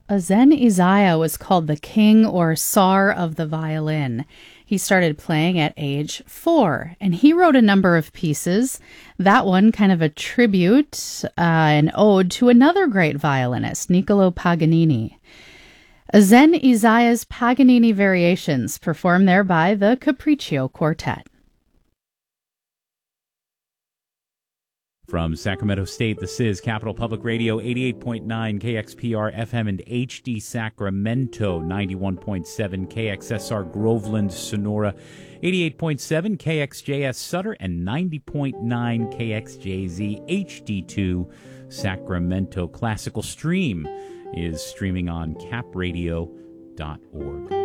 Azen Isaiah was called the king or czar of the violin. He started playing at age 4, and he wrote a number of pieces. That one kind of a tribute, an ode to another great violinist, Niccolo Paganini. Azen Isaiah's Paganini Variations, performed there by the Capriccio Quartet. From Sacramento State, this is Capital Public Radio, 88.9 KXPR FM and HD Sacramento, 91.7 KXSR Groveland, Sonora, 88.7 KXJS Sutter, and 90.9 KXJZ HD2 Sacramento. Classical Stream is streaming on capradio.org.